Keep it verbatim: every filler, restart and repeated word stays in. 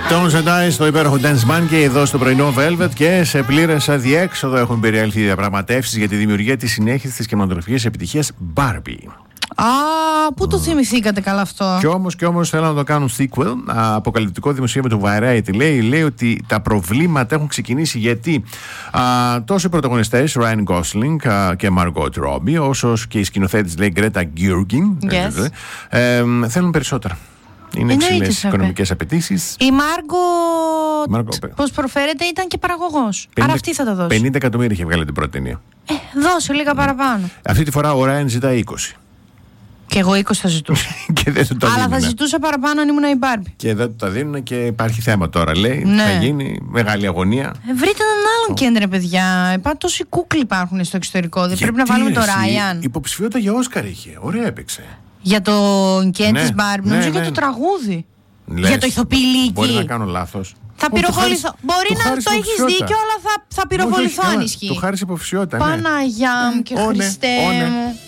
Tones and I στο υπέροχο Dance Monkey εδώ στο πρωινό Velvet, και σε πλήρες αδιέξοδο έχουν περιέλθει οι διαπραγματεύσεις για τη δημιουργία της συνέχισης της κινηματογραφικής επιτυχίας Barbie. Α, πού το θυμηθήκατε καλά αυτό. Κι όμως, κι όμως θέλουν να το κάνουν sequel. Αποκαλυπτικό δημοσίευμα του Variety λέει, λέει ότι τα προβλήματα έχουν ξεκινήσει γιατί α, τόσο οι πρωταγωνιστές Ryan Gosling α, και Margot Robbie, όσο και η σκηνοθέτης λέει Greta Gerwig yes. ε, ε, θέλουν περισσότερα. Είναι υψηλές οικονομικές απαιτήσεις. Η Μάργκο, πώς προφέρεται, ήταν και παραγωγός. Άρα αυτή θα τα δώσει. πενήντα εκατομμύρια είχε βγάλει την πρώτη ταινία. Ε, δώσε λίγα mm. παραπάνω. Αυτή τη φορά ο Ryan ζητάει είκοσι. Και εγώ είκοσι θα ζητούσα. Και δεν του τα Αλλά δίνουνε. θα ζητούσα παραπάνω αν ήμουν η Barbie. Και δεν του τα δίνουν και υπάρχει θέμα τώρα, λέει. Ναι. Θα γίνει μεγάλη αγωνία. Ε, βρείτε έναν άλλον oh. κέντρο, παιδιά. Υπάρχουν τόσοι κούκλοι υπάρχουν στο εξωτερικό. Δεν πρέπει να βάλουμε το Ryan. Υποψηφιότητα για Όσκαρ είχε. Ωραία έπαιξε. Για το Ken ναι, της Barbie. Ναι, νομίζω ναι, για το τραγούδι. Λες, για το ηθοποιηλίκι. Μπορεί να κάνω λάθος. Θα πυροβοληθώ. Μπορεί να το έχεις δίκιο, αλλά θα, θα πυροβοληθώ αν ισχύει. Του χάρισε υποψηφιότητα. Παναγιά μου και Χριστέ μου.